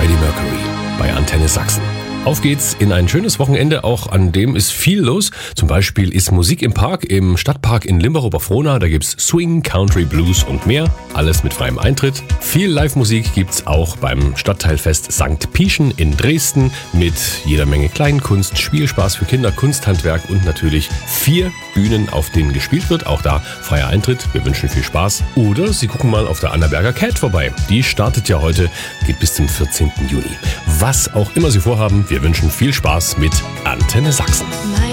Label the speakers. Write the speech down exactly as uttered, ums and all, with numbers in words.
Speaker 1: Freddie Mercury bei Antenne Sachsen. Auf geht's in ein schönes Wochenende, auch an dem ist viel los. Zum Beispiel ist Musik im Park, im Stadtpark in Limburg-Oberfrohna. Da gibt's Swing, Country, Blues und mehr. Alles mit freiem Eintritt. Viel Live-Musik gibt's auch beim Stadtteilfest Sankt Pieschen in Dresden mit jeder Menge Kleinkunst, Spielspaß für Kinder, Kunsthandwerk und natürlich vier Bühnen, auf denen gespielt wird. Auch da freier Eintritt. Wir wünschen viel Spaß. Oder Sie gucken mal auf der Annaberger Cat vorbei. Die startet ja heute, geht bis zum vierzehnten Juni. Was auch immer Sie vorhaben, wir wünschen viel Spaß mit Antenne Sachsen.